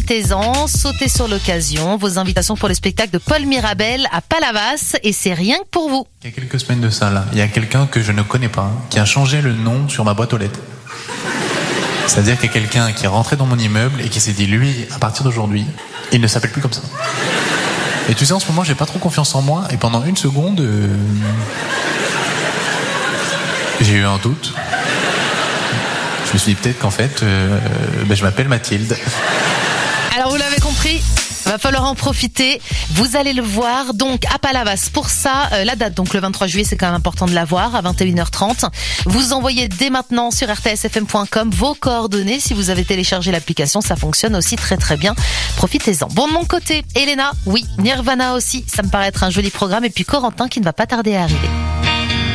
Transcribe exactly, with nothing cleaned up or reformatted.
profitez-en, sautez sur l'occasion. Vos invitations pour le spectacle de Paul Mirabel à Palavas, et c'est rien que pour vous. Il y a quelques semaines de ça, là, il y a quelqu'un que je ne connais pas, hein, qui a changé le nom sur ma boîte aux lettres. C'est-à-dire qu'il y a quelqu'un qui est rentré dans mon immeuble et qui s'est dit, lui, à partir d'aujourd'hui, il ne s'appelle plus comme ça. Et tu sais, en ce moment, j'ai pas trop confiance en moi, et pendant une seconde, euh... j'ai eu un doute. Je me suis dit peut-être qu'en fait, euh, ben, je m'appelle Mathilde. Alors vous l'avez compris, va falloir en profiter. Vous allez le voir donc à Palavas. Pour ça, euh, la date, donc le vingt-trois juillet, c'est quand même important de la voir à vingt et une heures trente. Vous envoyez dès maintenant sur r t s f m point com vos coordonnées. Si vous avez téléchargé l'application, ça fonctionne aussi très très bien. Profitez-en. Bon, de mon côté, Elena, oui, Nirvana aussi, ça me paraît être un joli programme. Et puis Corentin qui ne va pas tarder à arriver.